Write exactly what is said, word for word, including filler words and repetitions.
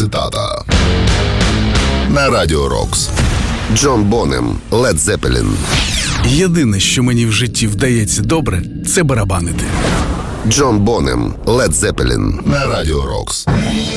цитата. На Радіо Рокс. Джон Бонем, Led Zeppelin. Єдине, що мені в житті вдається добре, це барабанити. Джон Бонем, Led Zeppelin. На Радіо Рокс.